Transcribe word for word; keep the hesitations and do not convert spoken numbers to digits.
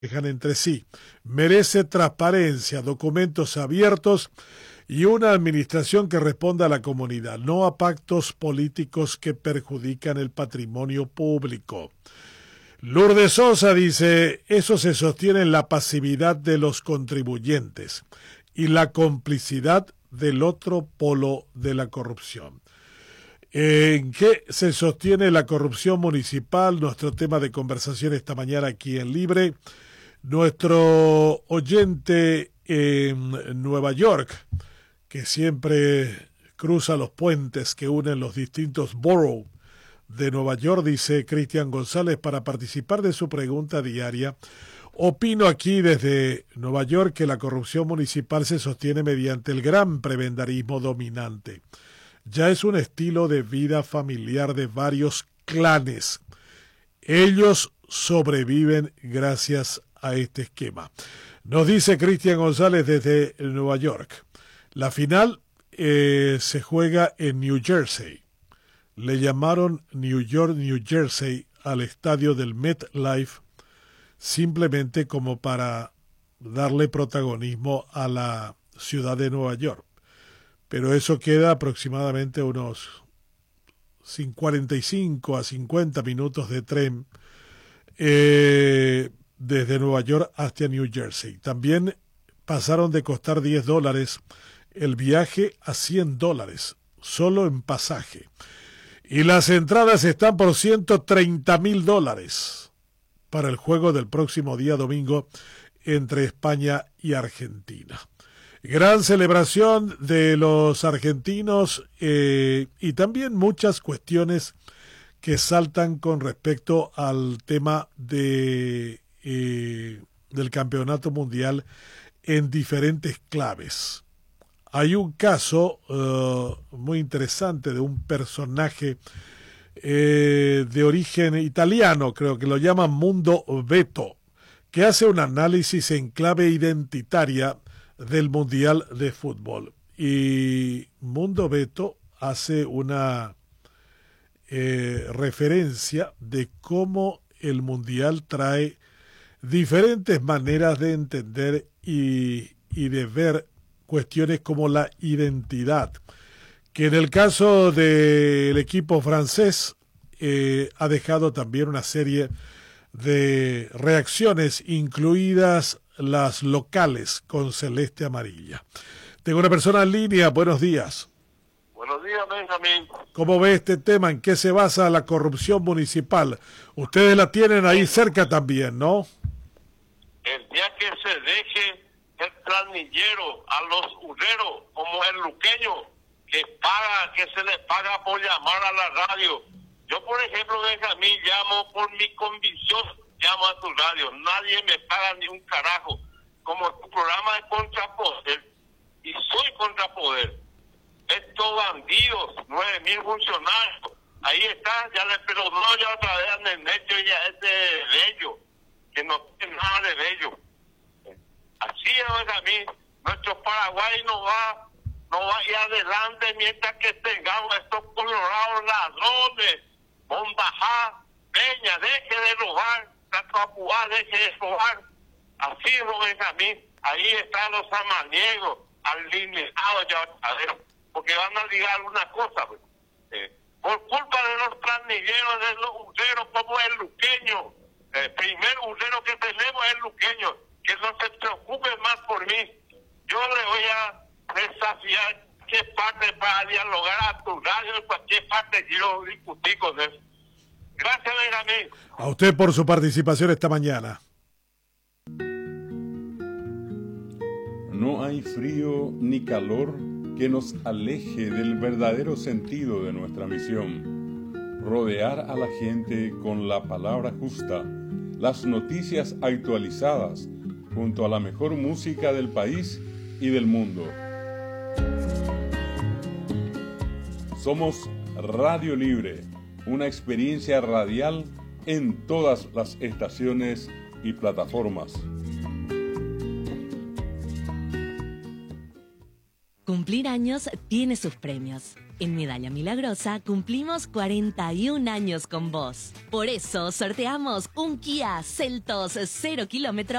Dejan entre sí. Merece transparencia, documentos abiertos y una administración que responda a la comunidad, no a pactos políticos que perjudican el patrimonio público. Lourdes Sosa dice, eso se sostiene en la pasividad de los contribuyentes y la complicidad del otro polo de la corrupción. ¿En qué se sostiene la corrupción municipal? Nuestro tema de conversación esta mañana aquí en Libre. Nuestro oyente en Nueva York, que siempre cruza los puentes que unen los distintos boroughs de Nueva York, dice Cristian González, para participar de su pregunta diaria. Opino aquí desde Nueva York que la corrupción municipal se sostiene mediante el gran prebendarismo dominante. Ya es un estilo de vida familiar de varios clanes. Ellos sobreviven gracias a este esquema. Nos dice Cristian González desde Nueva York. La final eh, se juega en New Jersey. Le llamaron New York, New Jersey al estadio del MetLife simplemente como para darle protagonismo a la ciudad de Nueva York. Pero eso queda aproximadamente unos cuarenta y cinco a cincuenta minutos de tren eh, desde Nueva York hasta New Jersey. También pasaron de costar diez dólares el viaje a cien dólares, solo en pasaje. Y las entradas están por ciento treinta mil dólares para el juego del próximo día domingo entre España y Argentina. Gran celebración de los argentinos eh, y también muchas cuestiones que saltan con respecto al tema de, eh, del campeonato mundial en diferentes claves. Hay un caso uh, muy interesante de un personaje eh, de origen italiano, creo que lo llaman Mundo Beto, que hace un análisis en clave identitaria del Mundial de Fútbol. Y Mundo Beto hace una eh, referencia de cómo el Mundial trae diferentes maneras de entender y, y de ver cuestiones como la identidad, que en el caso del equipo francés eh, ha dejado también una serie de reacciones, incluidas las locales con celeste amarilla. Tengo una persona en línea, buenos días. Buenos días, Benjamín. ¿Cómo ve este tema? ¿En qué se basa la corrupción municipal? Ustedes la tienen ahí cerca también, ¿no? El día que se deje el planillero a los urreros, como el luqueño, que paga, que se les paga por llamar a la radio. Yo, por ejemplo, Benjamín, llamo por mi convicción, llamo a tu radio. Nadie me paga ni un carajo. Como tu programa es contrapoder, y soy contrapoder. Estos bandidos, nueve mil funcionarios, ahí está, ya le pero no, ya otra vez en el medio ya es de bello, que no tiene nada de bello. Así es, Benjamín, nuestro Paraguay no va, no va a ir adelante mientras que tengamos estos colorados ladrones, Bombajá, Peña, deje de robar, Tatuapúa, deje de robar. Así es, Benjamín, ahí están los samaniegos, alineados ya otra vez, porque van a ligar una cosa, pues. Eh, por culpa de los planilleros, de los urreros como el luqueño, el primer urrero que tenemos es el luqueño, que no se preocupe más por mí. Yo le voy a desafiar qué parte para dialogar a tu radio, en cualquier parte quiero discutir con él. Gracias, Benjamín. A usted por su participación esta mañana. No hay frío ni calor que nos aleje del verdadero sentido de nuestra misión: rodear a la gente con la palabra justa, las noticias actualizadas, junto a la mejor música del país y del mundo. Somos Radio Libre, una experiencia radial en todas las estaciones y plataformas. Cumplir cumplir años tiene sus premios. En Medalla Milagrosa cumplimos cuarenta y un años con vos. Por eso sorteamos un Kia Seltos cero kilómetros